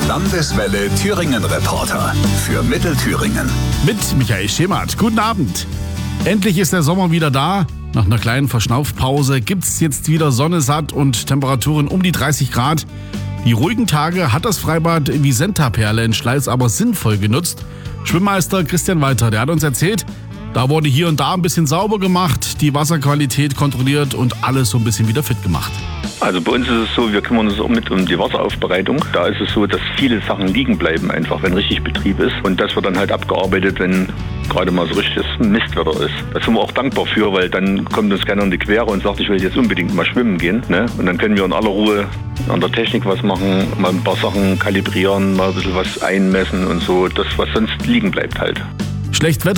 Landeswelle Thüringen-Reporter für Mittelthüringen. Mit Michael Schemert. Guten Abend. Endlich ist der Sommer wieder da. Nach einer kleinen Verschnaufpause gibt's jetzt wieder Sonne satt und Temperaturen um die 30 Grad. Die ruhigen Tage hat das Freibad Visenta-Perle in Schleiz aber sinnvoll genutzt. Schwimmmeister Christian Walter, der hat uns erzählt, da wurde hier und da ein bisschen sauber gemacht, die Wasserqualität kontrolliert und alles so ein bisschen wieder fit gemacht. Also bei uns ist es so, wir kümmern uns auch mit um die Wasseraufbereitung. Da ist es so, dass viele Sachen liegen bleiben einfach, wenn richtig Betrieb ist. Und das wird dann halt abgearbeitet, wenn gerade mal so richtiges Mistwetter ist. Da sind wir auch dankbar für, weil dann kommt uns keiner in die Quere und sagt, ich will jetzt unbedingt mal schwimmen gehen. Ne? Und dann können wir in aller Ruhe an der Technik was machen, mal ein paar Sachen kalibrieren, mal ein bisschen was einmessen und so. Das, was sonst liegen bleibt halt. Schlecht Wetter